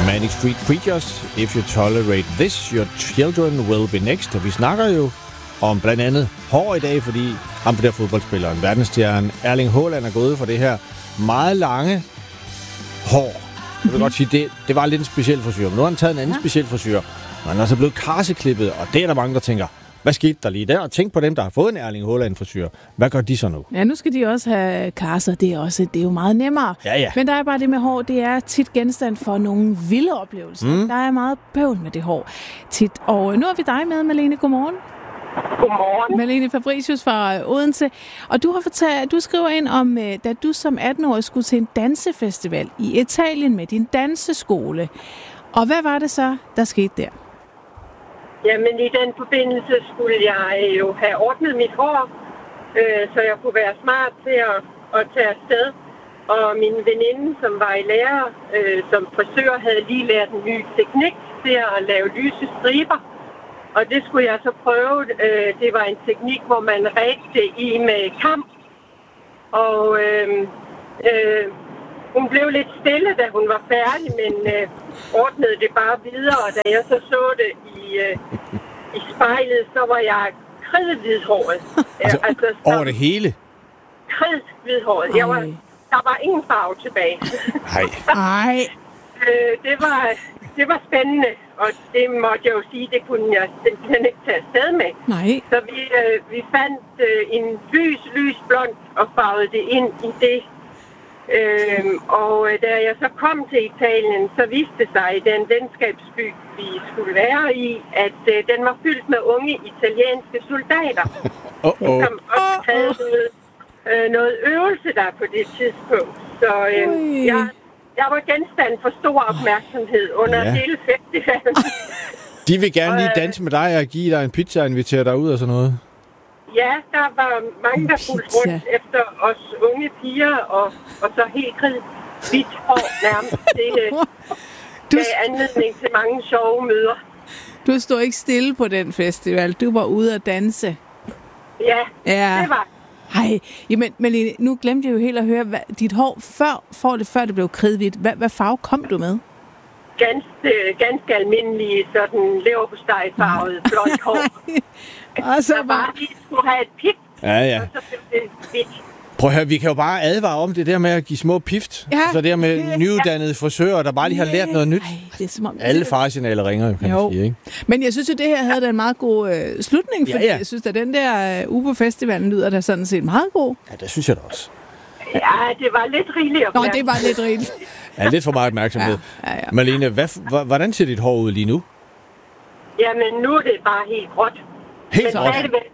Manic Street Preachers, If You Tolerate This, Your Children Will Be Next. Og vi snakker jo om blandt andet hår i dag, fordi ham på der fodboldspilleren, verdensstjernen Erling Haaland er gået for det her meget lange hår. Jeg vil godt sige, det var lidt en speciel frisyr, men nu har han taget en anden speciel frisyr. Og han er så blevet karseklippet, og det er der mange, der tænker, hvad skete der lige der? Og tænk på dem, der har fået en Erling Haaland-frisyr. Hvad gør de så nu? Ja, nu skal de også have karser. Det er jo meget nemmere. Ja. Men der er bare det med hår. Det er tit genstand for nogle vilde oplevelser. Der er meget bøvl med det hår tit. Og nu er vi dig med, Malene. Godmorgen. Godmorgen. Malene Fabricius fra Odense. Og du skriver ind om, da du som 18-årig skulle til en dansefestival i Italien med din danseskole. Og hvad var det så, der skete der? Jamen, i den forbindelse skulle jeg jo have ordnet mit hår, så jeg kunne være smart til at tage afsted. Og min veninde, som var i lærer som frisør, havde lige lært en ny teknik til at lave lyse striber. Og det skulle jeg så prøve. Det var en teknik, hvor man rægte i med kam. Og hun blev lidt stille, da hun var færdig, men ordnede det bare videre. Og da jeg så det i spejlet, så var jeg kridhvidhåret. Altså over det hele? Kridhvidhåret. Der var ingen farve tilbage. Nej. Det var spændende, og det måtte jeg jo sige, det kunne jeg simpelthen ikke tage afsted med. Nej. Så vi fandt en lys blond og farvede det ind i det. Og da jeg så kom til Italien, så viste det sig i den venskabsby, vi skulle være i, at den var fyldt med unge italienske soldater, som også havde noget øvelse der på det tidspunkt. Så jeg var genstand for stor opmærksomhed under hele festivalen. De vil gerne lige danse med dig og give dig en pizza og invitere dig ud og sådan noget. Ja, der var mange, der fulgte rundt efter os unge piger, og så helt hvidt hår nærmest. Det gav anledning til mange sjove møder. Du stod ikke stille på den festival. Du var ude at danse. Ja, det var. Hej, jamen Malene, nu glemte jeg jo helt at høre, dit hår før det blev kridhvidt. Hvad farve kom du med? Ganske almindelige, sådan leverpostejfarvet, blond hår. Og så bare lige skulle have et pip, ja. Og så blev det hvidt. Prøv at høre, vi kan jo bare advare om det der med at give små pift. Ja, så det der med nyuddannede frisører, der bare lige har lært noget nyt. Det er som om, alle faresignaler ringer, kan man sige, ikke? Men jeg synes jo, det her havde da en meget god slutning, fordi jeg synes, at den der uge på festivalen lyder da sådan set meget god. Ja, det synes jeg da også. Ja, det var lidt rigeligt opmærksomhed. Det var lidt rigeligt. Ja, lidt for meget opmærksomhed. Ja. Malene, hvordan ser dit hår ud lige nu? Jamen, nu er det bare helt gråt. Helt gråt?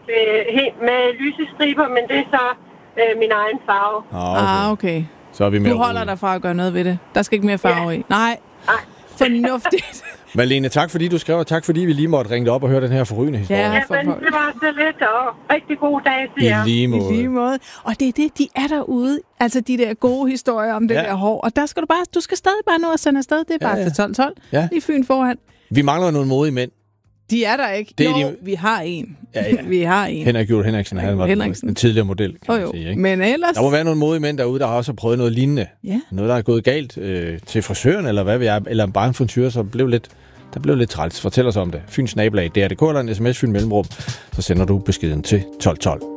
Med lyse striber, men det er så min egen farve. Okay. Så er vi med. Du holder dig fra at gøre noget ved det. Der skal ikke mere farve i. Nej. Fornuftigt. Malene, tak fordi du skrev, og tak fordi vi lige måtte ringe dig op og høre den her forrygende historie. Ja, men det var så lidt, og rigtig god dag til jer. I lige måde. Og det er det, de er derude. Altså de der gode historier om det der hår. Og der skal du skal stadig bare nå at sende afsted. Det er bare til 12. Ja. Lige Fyn foran. Vi mangler nogle modige mænd. De er der ikke. Vi har en. Ja. Vi har en. Henrik Hjort Henriksen, han var en tidligere model, kan man sige. Ikke? Men ellers... Der må være nogle modige mænd derude, der har også prøvet noget lignende. Ja. Noget, der er gået galt til frisøren, eller hvad vi er, eller bare en frisyr, så der blev lidt træls. Fortæl os om det. Fyns nabolag, DRDK eller en sms Fyn Mellemrum, så sender du beskeden til 1212.